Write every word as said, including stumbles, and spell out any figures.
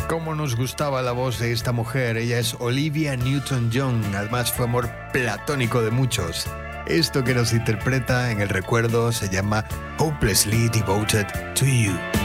Cómo nos gustaba la voz de esta mujer. Ella es Olivia Newton-John. Además fue amor platónico de muchos. Esto que nos interpreta en el recuerdo se llama Hopelessly Devoted to You.